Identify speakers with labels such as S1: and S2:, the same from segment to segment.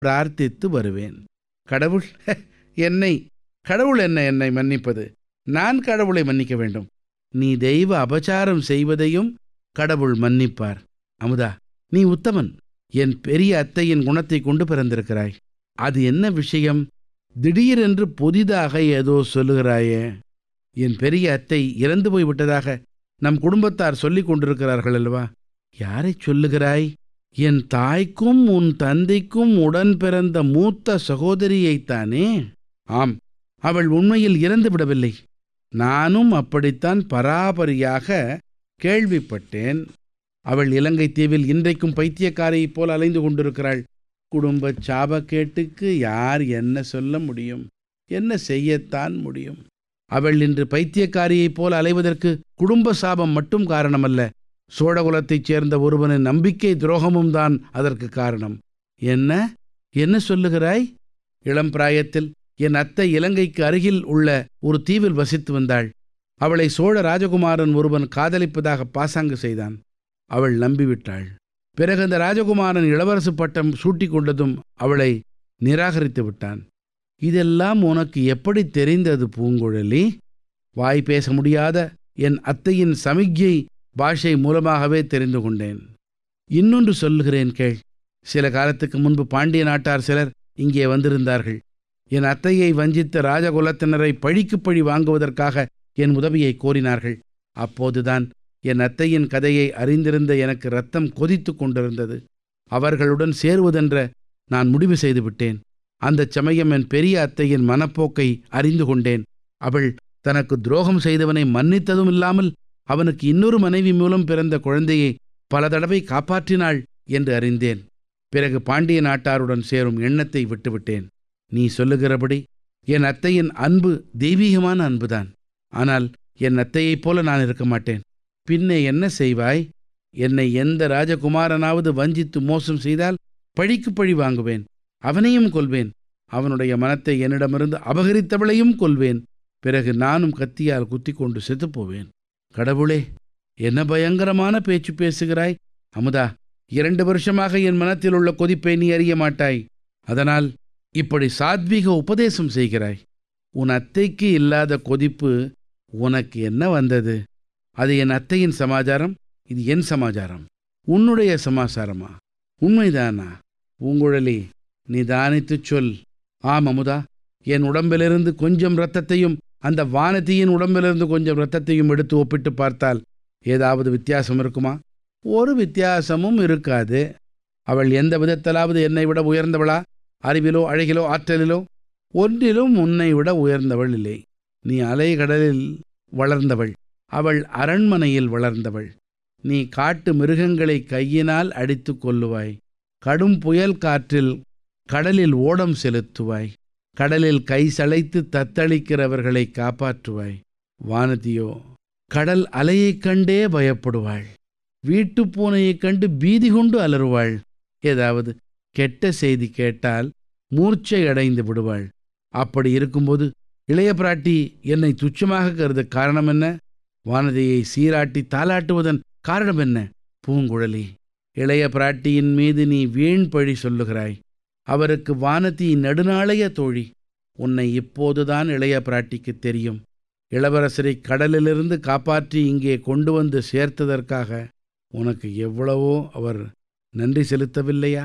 S1: பிரார்த்தித்து வருவேன். கடவுள் என்னை கடவுள் என்னை மன்னிப்பது? நான் கடவுளை மன்னிக்க வேண்டும்? நீ தெய்வ அபசாரம் செய்வதையும் கடவுள் மன்னிப்பார். அமுதா, நீ உத்தமன். என் பெரிய அத்தையின் குணத்தை கொண்டு பிறந்திருக்கிறாய். அது என்ன விஷயம்? திடீரென்று புதிதாக ஏதோ சொல்லுகிறாயே. என் பெரிய அத்தை இறந்து போய்விட்டதாக நம் குடும்பத்தார் சொல்லிக் கொண்டிருக்கிறார்கள் அல்லவா? யாரைச் சொல்லுகிறாய்? என் தாய்க்கும் உன் தந்தைக்கும் உடன் பிறந்த மூத்த சகோதரியைத்தானே? ஆம், அவள் உண்மையில் இறந்து விடவில்லை. நானும் அப்படித்தான் பராபரியாக கேள்விப்பட்டேன். அவள் இலங்கை தீவில் இன்றைக்கும் பைத்தியக்காரியைப் போல் அலைந்து கொண்டிருக்கிறாள். குடும்ப சாபக்கேட்டுக்கு யார் என்ன சொல்ல முடியும்? என்ன செய்யத்தான் முடியும்? அவள் இன்று பைத்தியக்காரியைப் போல் அலைவதற்கு குடும்ப சாபம் மட்டும் காரணமல்ல, சோழகுலத்தைச் சேர்ந்த ஒருவனின் நம்பிக்கை துரோகமும் தான் அதற்கு காரணம். என்ன என்ன சொல்லுகிறாய்? இளம் பிராயத்தில் என் அத்தை இலங்கைக்கு அருகில் உள்ள ஒரு தீவில் வசித்து வந்தாள். அவளை சோழ ராஜகுமாரன் ஒருவன் காதலிப்பதாக பாசாங்கு செய்தான். அவள் நம்பிவிட்டாள். பிறகு அந்த ராஜகுமாரன் இளவரசு பட்டம் சூட்டி கொண்டதும் அவளை நிராகரித்து விட்டான். இதெல்லாம் உனக்கு எப்படி தெரிந்தது பூங்குழலி? வாய் பேச முடியாத என் அத்தையின் சமிக்ஞை பாஷை மூலமாகவே தெரிந்து கொண்டேன். இன்னொன்று சொல்லுகிறேன் கேள். சில காலத்துக்கு முன்பு பாண்டிய நாட்டார் சிலர் இங்கே வந்திருந்தார்கள். என் அத்தையை வஞ்சித்த ராஜகுலத்தினரை பழிக்கு பழி வாங்குவதற்காக என் உதவியை கோரினார்கள். அப்போதுதான் என் அத்தையின் கதையை அறிந்திருந்த எனக்கு இரத்தம் கொதித்து கொண்டிருந்தது. அவர்களுடன் சேருவதென்ற நான் முடிவு செய்து விட்டேன். அந்த சமயம் என் பெரிய அத்தையின் மனப்போக்கை அறிந்து கொண்டேன். அவள் தனக்கு துரோகம் செய்தவனை மன்னித்ததும் இல்லாமல் அவனுக்கு இன்னொரு மனைவி மூலம் பிறந்த குழந்தையை பல தடவை காப்பாற்றினாள் என்று அறிந்தேன். பிறகு பாண்டிய நாட்டாருடன் சேரும் எண்ணத்தை விட்டுவிட்டேன். நீ சொல்லுகிறபடி என் அத்தையின் அன்பு தெய்வீகமான அன்புதான். ஆனால் என் அத்தையைப் போல நான் இருக்க மாட்டேன். பின்னே என்ன செய்வாய்? என்னை எந்த ராஜகுமாரனாவது வஞ்சித்து மோசம் செய்தால் பழிக்கு பழி வாங்குவேன். அவனையும் கொல்வேன். அவனுடைய மனத்தை என்னிடமிருந்து அபகரித்தவளையும் கொல்வேன். பிறகு நானும் கத்தியால் குத்தி கொண்டு செத்துப்போவேன். கடவுளே, என்ன பயங்கரமான பேச்சு பேசுகிறாய்! அமுதா, 2 வருஷமாக என் மனத்தில் உள்ள கொதிப்பை நீ அறிய மாட்டாய். அதனால் இப்படி சாத்வீக உபதேசம் செய்கிறாய். உன் அத்தைக்கு இல்லாத கொதிப்பு உனக்கு என்ன வந்தது? அது என் அத்தையின் சமாச்சாரம், இது என் சமாச்சாரம். உன்னுடைய சமாச்சாரமா? உண்மைதானா? பூங்குழலி, நிதானித்துச் சொல். ஆம் அமுதா, என் உடம்பிலிருந்து கொஞ்சம் இரத்தத்தையும் அந்த வானதியின் உடம்பிலிருந்து கொஞ்சம் இரத்தத்தையும் எடுத்து ஒப்பிட்டு பார்த்தால் ஏதாவது வித்தியாசம் இருக்குமா? ஒரு வித்தியாசமும் இருக்காது. அவள் எந்த விதத்திலாவது என்னை விட உயர்ந்தவளா? அறிவிலோ அழகிலோ ஆற்றலிலோ ஒன்றிலும் உன்னை விட உயர்ந்தவள் இல்லை. நீ அலைகடலில் வளர்ந்தவள், அவள் அரண்மனையில் வளர்ந்தவள். நீ காட்டு மிருகங்களை கையினால் அடித்து கொல்லுவாய். கடும் புயல் காற்றில் கடலில் ஓடம் செலுத்துவாய். கடலில் கை சளைத்து தத்தளிக்கிறவர்களை காப்பாற்றுவாய். வானதியோ கடல் அலையைக் கண்டே பயப்படுவாள். வீட்டு பூனையைக் கண்டு பீதி கொண்டு அலறுவாள். ஏதாவது கெட்ட செய்தி கேட்டால் மூர்ச்சை அடைந்து விடுவாள். அப்படி இருக்கும்போது இளைய பிராட்டி என்னை துச்சமாக கருத காரணம் என்ன? வானதியை சீராட்டி தாலாட்டுவதன் காரணம் என்ன? பூங்குழலி, இளைய பிராட்டியின் மீது நீ வீண் பழி சொல்லுகிறாய். அவருக்கு வானதி நெடுநாளைய தோழி. உன்னை இப்போதுதான் இளைய பிராட்டிக்கு தெரியும். இளவரசரை கடலிலிருந்து காப்பாற்றி இங்கே கொண்டு வந்து சேர்த்ததற்காக உனக்கு எவ்வளவோ அவர் நன்றி செலுத்தவில்லையா?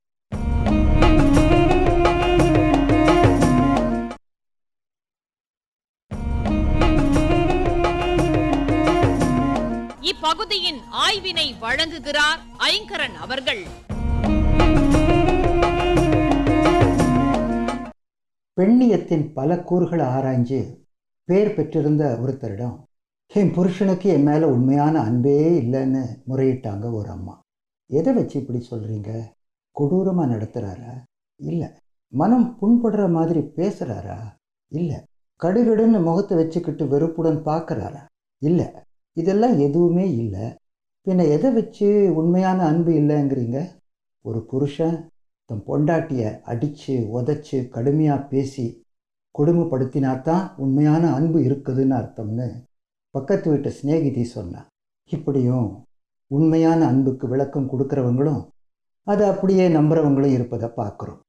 S2: இப்பகுதியின் ஆய்வினை வழங்குகிறார் ஐங்கரன் அவர்கள்.
S3: பெண்ணியத்தின் பல கூறுகளை ஆராய்ஞ்சு பேர் பெற்றிருந்த ஒருத்தரிடம் என் புருஷனுக்கு என் மேலே உண்மையான அன்பே இல்லைன்னு முறையிட்டாங்க ஒரு அம்மா. எதை வச்சு இப்படி சொல்கிறீங்க? கொடூரமாக நடத்துகிறாரா? இல்லை. மனம் புண்படுற மாதிரி பேசுகிறாரா? இல்லை. கடுகடுன்னு முகத்தை வச்சுக்கிட்டு வெறுப்புடன் பார்க்குறாரா? இல்லை. இதெல்லாம் எதுவுமே இல்லை. பின்ன எதை வச்சு உண்மையான அன்பு இல்லைங்கிறீங்க? ஒரு புருஷன் தன் பொண்டாட்டியை அடித்து உதச்சி கடுமையாக பேசி கொடுமைப்படுத்தினாத்தான் உண்மையான அன்பு இருக்குதுன்னு அர்த்தம்னு பக்கத்து வீட்டு சிநேகிதி சொன்னான். இப்படியும் உண்மையான அன்புக்கு விளக்கம் கொடுக்குறவங்களும் அதை அப்படியே நம்புறவங்களும் இருப்பதை பார்க்குறோம்.